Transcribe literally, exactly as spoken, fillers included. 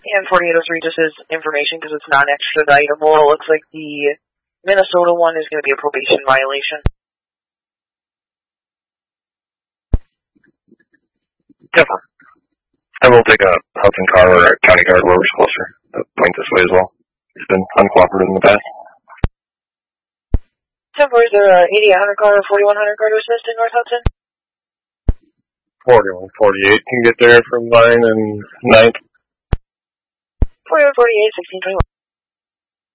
And forty-eight oh three just is information because it's non-extraditable. It looks like the Minnesota one is going to be a probation violation. Definitely. I will take a Hudson car or a county guard, whoever's closer, to point this way as well. He's been uncooperative in the past. ten four, is there a eighty-eight hundred car or forty-one hundred car to assist in North Hudson? forty-one forty-eight can get there from Vine and ninth. forty-one forty-eight, sixteen twenty-one.